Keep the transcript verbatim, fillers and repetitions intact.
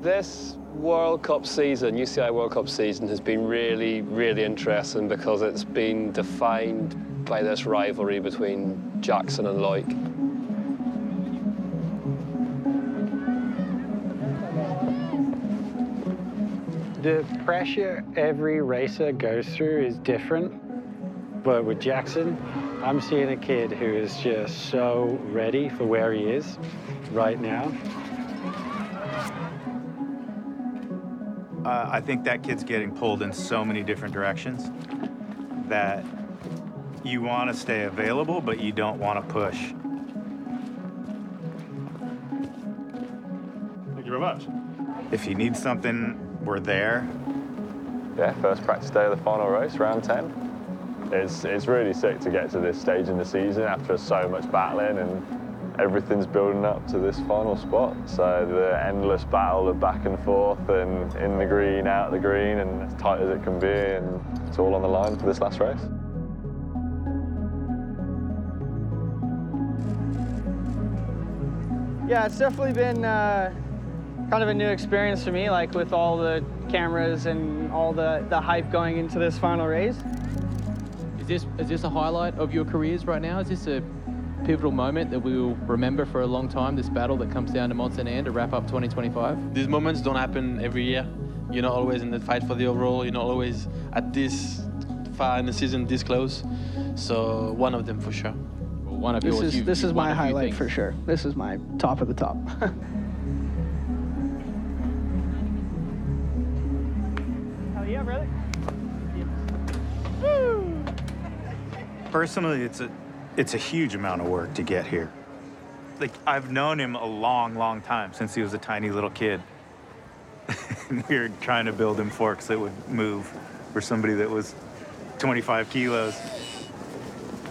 This World Cup season, U C I World Cup season, has been really, really interesting because it's been defined by this rivalry between Jackson and Loic. The pressure every racer goes through is different, but with Jackson, I'm seeing a kid who is just so ready for where he is right now. Uh, I think that kid's getting pulled in so many different directions that you want to stay available, but you don't want to push. Thank you very much. If you need something, we're there. Yeah, first practice day of the final race, round ten. It's, it's really sick to get to this stage in the season after so much battling, and everything's building up to this final spot. So the endless battle of back and forth and in the green, out the green, and as tight as it can be, and it's all on the line for this last race. Yeah, it's definitely been uh, kind of a new experience for me, like with all the cameras and all the, the hype going into this final race. Is this, is this a highlight of your careers right now? Is this a pivotal moment that we will remember for a long time, this battle that comes down to Mont Saint Anne to wrap up twenty twenty-five? These moments don't happen every year. You're not always in the fight for the overall. You're not always at this far in the season, this close. So one of them for sure. Well, one of This yours, is, you've- this you've is won my a few highlight things. for sure. This is my top of the top. Hell yeah, brother. Personally, it's a, it's a huge amount of work to get here. Like, I've known him a long, long time, since he was a tiny little kid. We were trying to build him forks that would move for somebody that was twenty-five kilos.